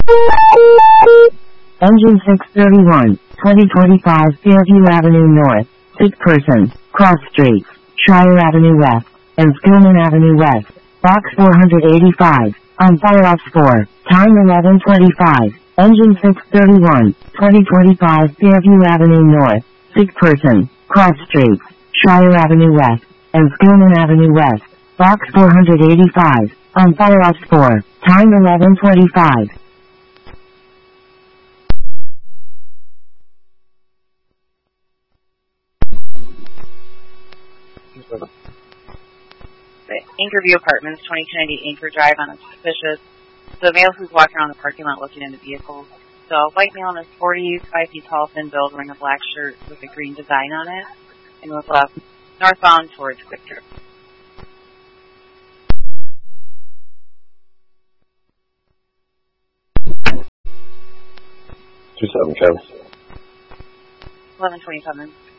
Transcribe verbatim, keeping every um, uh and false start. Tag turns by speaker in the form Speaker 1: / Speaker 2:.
Speaker 1: Engine six thirty-one, twenty twenty-five Fairview Avenue North, sick person, cross streets, Shire Avenue West, and Skillman Avenue West, box four eighty-five, on fire ops four, time eleven twenty-five, engine six thirty-one, twenty twenty-five Fairview Avenue North, sick person, cross streets, Shire Avenue West, and Skillman Avenue West, box four eighty-five, on fire ops four, time eleven twenty-five.
Speaker 2: The Anchorview Apartments, twenty ninety Anchor Drive, on a suspicious. The male who's walking around the parking lot looking into vehicles. So, white male in his forties, five feet tall, thin build, wearing a black shirt with a green design on it, and was left northbound towards Quick Trip.
Speaker 3: Two seven, Kevin.
Speaker 2: eleven twenty-seven.